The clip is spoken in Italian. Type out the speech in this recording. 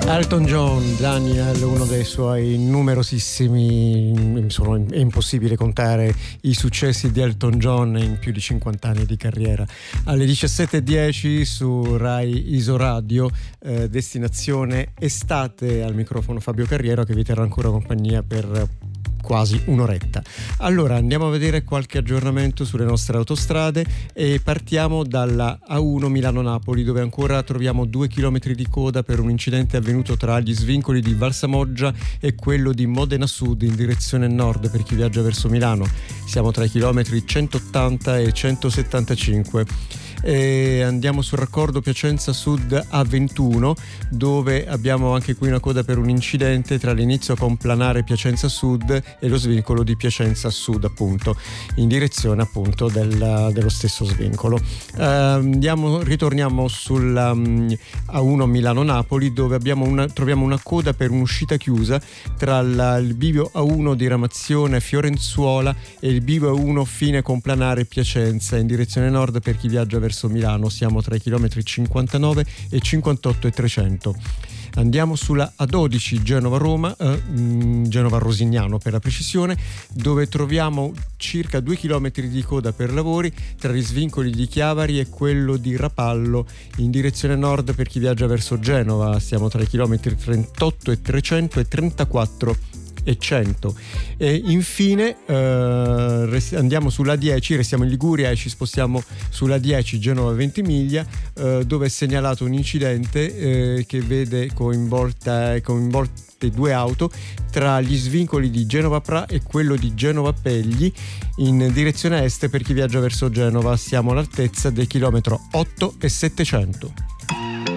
Elton John, Daniel, uno dei suoi numerosissimi, è impossibile contare i successi di Elton John in più di 50 anni di carriera. Alle 17:10 su Rai Isoradio, destinazione estate, al microfono Fabio Carriero che vi terrà ancora compagnia per quasi un'oretta. Allora andiamo a vedere qualche aggiornamento sulle nostre autostrade e partiamo dalla A1 Milano-Napoli, dove ancora troviamo 2 chilometri di coda per un incidente avvenuto tra gli svincoli di Valsamoggia e quello di Modena Sud in direzione nord per chi viaggia verso Milano. Siamo tra i chilometri 180 e 175. E andiamo sul raccordo Piacenza Sud A21, dove abbiamo anche qui una coda per un incidente tra l'inizio complanare Piacenza Sud e lo svincolo di Piacenza Sud, appunto in direzione appunto dello stesso svincolo. Ritorniamo sulla A1 Milano-Napoli, dove troviamo una coda per un'uscita chiusa tra il bivio A1 di Ramazione Fiorenzuola e il bivio A1 fine complanare Piacenza in direzione nord per chi viaggia verso Milano. Siamo tra i chilometri 59 e 58 e 300. Andiamo sulla A12 Genova-Roma, Genova-Rosignano per la precisione, dove troviamo circa 2 chilometri di coda per lavori tra gli svincoli di Chiavari e quello di Rapallo in direzione nord per chi viaggia verso Genova. Siamo tra i chilometri 38 e 300 e 34 e 100. E infine andiamo sulla 10, restiamo in Liguria e ci spostiamo sulla 10 Genova Ventimiglia, dove è segnalato un incidente che vede coinvolte 2 auto tra gli svincoli di Genova Pra e quello di Genova Pegli in direzione est per chi viaggia verso Genova. Siamo all'altezza del chilometro 8 e 700.